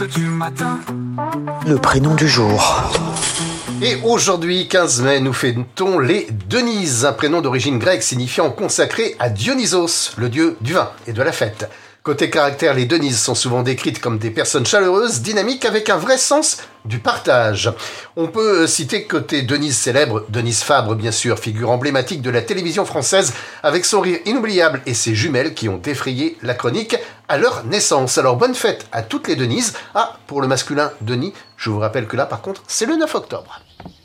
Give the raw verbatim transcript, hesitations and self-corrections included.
Du matin. Le prénom du jour. Et aujourd'hui, quinze mai, nous fêtons les Denises, un prénom d'origine grecque signifiant consacré à Dionysos, le dieu du vin et de la fête. Côté caractère, les Denises sont souvent décrites comme des personnes chaleureuses, dynamiques, avec un vrai sens du partage. On peut citer côté Denise célèbre, Denise Fabre bien sûr, figure emblématique de la télévision française, avec son rire inoubliable et ses jumelles qui ont défrayé la chronique à leur naissance. Alors bonne fête à toutes les Denises. Ah, pour le masculin Denis, je vous rappelle que là par contre, c'est le neuf octobre.